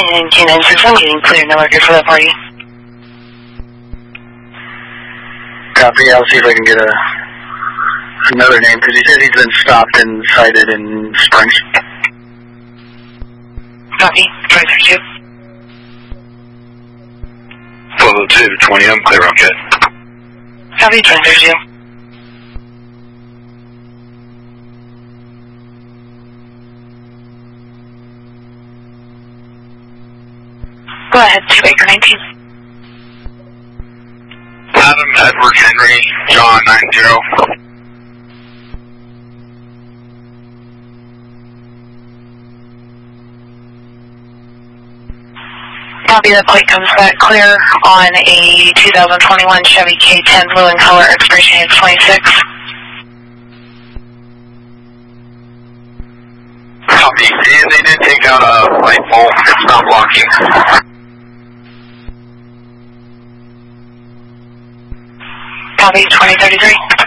9996, I'm getting clear no record for that party. Copy, I'll see if I can get another name, because he said he's been stopped and cited in Springs. Copy, 2032. 1202, 20M, clear on cat. Copy, 2032. Go ahead, 2 Acre 19. Adam, Edward, Henry, John, 90. Copy, the plate comes back clear on a 2021 Chevy K10 blue in color, expiration is 26. Copy, and they did take out a light pole, it's not blocking. Copy, 2033.